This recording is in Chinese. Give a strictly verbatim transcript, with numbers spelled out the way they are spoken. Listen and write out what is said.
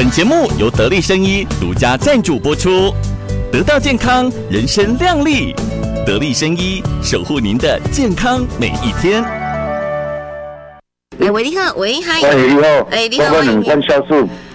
本节目由得力生医独家赞助播出，得到健康，人生亮丽。得力生医，守护您的健康每一天。 来，喂，你好，喂，嗨， 喂，你好， 哎，你好， 我两罐酵素，